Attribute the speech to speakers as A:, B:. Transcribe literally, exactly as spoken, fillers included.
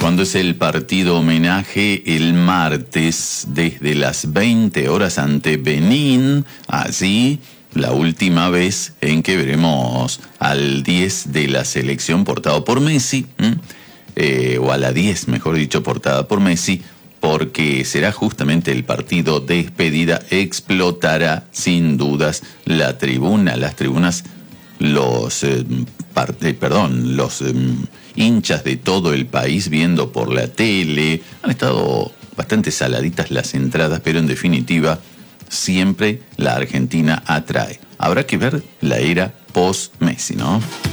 A: ¿Cuándo es el partido homenaje? El martes, desde las veinte horas ante Benín, así la última vez en que veremos al diez de la selección portado por Messi, eh, o a la diez, mejor dicho, portada por Messi, porque será justamente el partido de despedida. Explotará sin dudas la tribuna, las tribunas, los eh, parte, perdón, los eh, hinchas de todo el país viendo por la tele. Han estado bastante saladitas las entradas, pero en definitiva siempre la Argentina atrae. Habrá que ver la era post-Messi, ¿no?